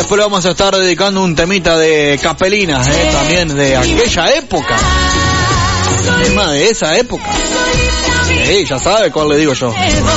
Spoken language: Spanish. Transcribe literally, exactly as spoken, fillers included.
después le vamos a estar dedicando un temita de Capelinas, ¿eh? También de aquella época. Tema de esa época. Sí, ya sabe cuál le digo yo.